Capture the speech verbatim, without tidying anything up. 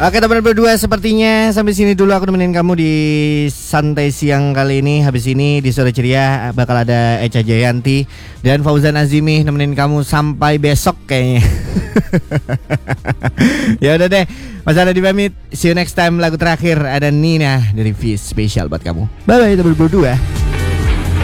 Oke teman berdua, sepertinya sampai sini dulu aku nemenin kamu di santai siang kali ini. Habis ini di sore ceria bakal ada Echa Jayanti dan Fauzan Azimi nemenin kamu sampai besok kayaknya. Ya udah deh, Mas Anda dipamit. See you next time. Lagu terakhir ada Nina dari Fish spesial buat kamu. Bye bye teman berdua.